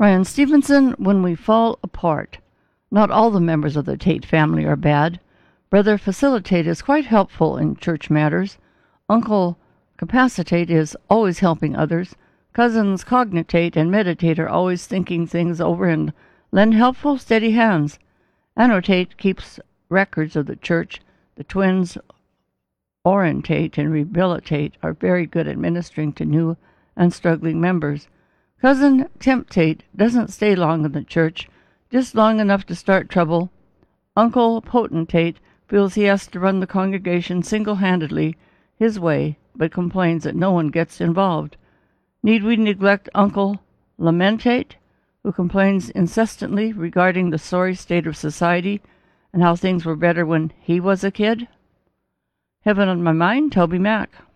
Ryan Stevenson, When We Fall Apart. Not all the members of the Tate family are bad. Brother Facilitate is quite helpful in church matters. Uncle Capacitate is always helping others. Cousins Cognitate and Meditate are always thinking things over and lend helpful, steady hands. Annotate keeps records of the church. The twins Orientate and Rehabilitate are very good at ministering to new and struggling members. Cousin Temptate doesn't stay long in the church, just long enough to start trouble. Uncle Potentate feels he has to run the congregation single-handedly his way, but complains that no one gets involved. Need we neglect Uncle Lamentate, who complains incessantly regarding the sorry state of society and how things were better when he was a kid? Heaven on My Mind, Toby Mac.